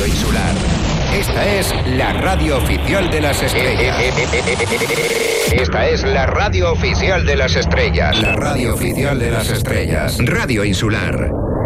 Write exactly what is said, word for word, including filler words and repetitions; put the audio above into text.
Insular. Esta es la radio oficial de las estrellas. Esta es la radio oficial de las estrellas. La radio oficial de las estrellas. Radio Insular.